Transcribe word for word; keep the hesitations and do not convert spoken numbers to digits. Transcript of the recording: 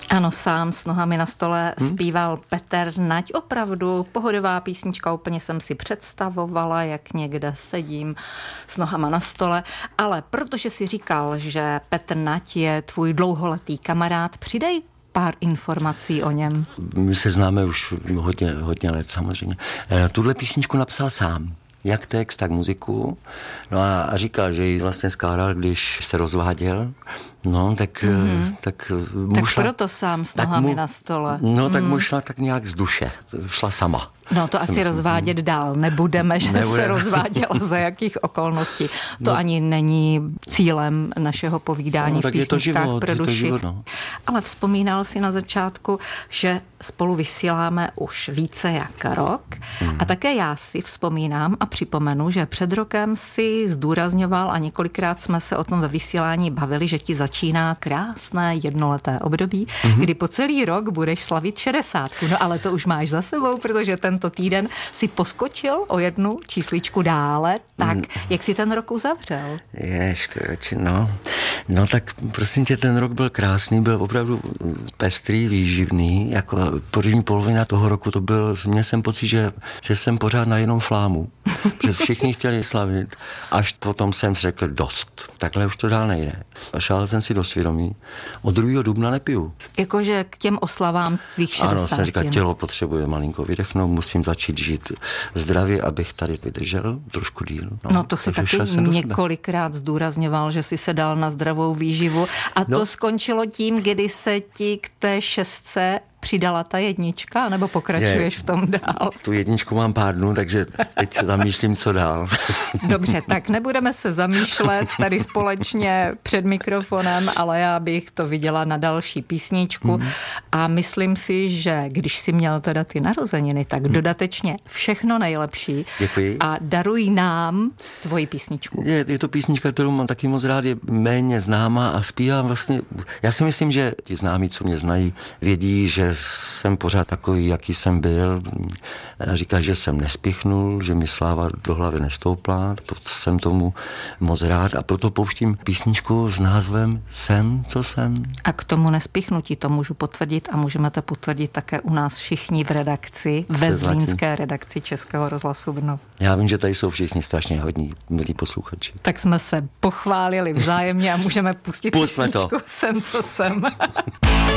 Ano, sám s nohami na stole hmm? zpíval Petr Nať. Opravdu pohodová písnička, úplně jsem si představovala, jak někde sedím s nohama na stole. Ale protože si říkal, že Petr Nať je tvůj dlouholetý kamarád, přidej pár informací o něm. My se známe už hodně, hodně let samozřejmě. Tuhle písničku napsal sám. Jak text, tak muziku. No a, a říkal, že ji vlastně skládal, když se rozváděl. No, tak... Mm-hmm. Tak, tak šla, proto sám s nohami mu, na stole. No, tak mm. mu šla tak nějak z duše. Šla sama. No, to asi myslím, rozvádět dál nebudeme, že nebudeme. Se rozváděla za jakých okolností. To no. ani není cílem našeho povídání no, v písničkách pro duši. Život, no. Ale vzpomínal si na začátku, že spolu vysíláme už více jak rok. Mm. A také já si vzpomínám a připomenu, že před rokem si zdůrazňoval a několikrát jsme se o tom ve vysílání bavili, že ti začíná krásné jednoleté období, mm-hmm. kdy po celý rok budeš slavit šedesátku. No ale to už máš za sebou, protože tento týden si poskočil o jednu čísličku dále. Tak, mm. jak si ten rok uzavřel? Ježkověči, no. No tak prosím tě, ten rok byl krásný, byl opravdu pestrý, výživný. Jako první polovina toho roku to byl, měl jsem pocit, že, že jsem pořád na jenom flámu. Že všichni chtěli slavit. Až potom jsem řekl dost. Takhle už to dál nejde. A šel jsem si do svědomí. Od druhého dubna nepiju. Jakože k těm oslavám tvých šedesát. Ano, jsem říkal, tělo potřebuje malinko vydechnout, musím začít žít zdravě, abych tady vydržel trošku díl. No, no to si taky několikrát zdůrazňoval, že jsi se dal na zdravou výživu a to no. skončilo tím, kdy se ti k té šestce přidala ta jednička, nebo pokračuješ je, v tom dál? Tu jedničku mám pár dnů, takže teď se zamýšlím, co dál. Dobře, tak nebudeme se zamýšlet tady společně před mikrofonem, ale já bych to viděla na další písničku mm. a myslím si, že když jsi měl teda ty narozeniny, tak mm. dodatečně všechno nejlepší. Děkuji. A daruj nám tvoji písničku. Je, je to písnička, kterou mám taky moc rád, je méně známá a zpívám vlastně, já si myslím, že ti známí, co mě znají, vědí, že jsem pořád takový, jaký jsem byl. Říká, že jsem nespichnul, že mi sláva do hlavy nestoupla. To jsem tomu moc rád a proto pouštím písničku s názvem Jsem, co jsem. A k tomu nespichnutí to můžu potvrdit a můžeme to potvrdit také u nás všichni v redakci, ve zlínské redakci Českého rozhlasu Brno. Já vím, že tady jsou všichni strašně hodní, milí posluchači. Tak jsme se pochválili vzájemně a můžeme pustit Pustme písničku to. Jsem, co jsem.